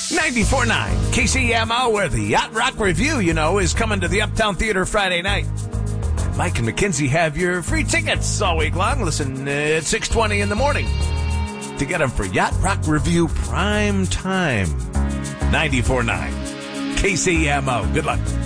94.9 KCMO, where the Yacht Rock Review, is coming to the Uptown Theater Friday night. Mike and Mackenzie have your free tickets all week long. Listen at 6:20 in the morning to get them for Yacht Rock Review prime time. 94.9 KCMO. Good luck.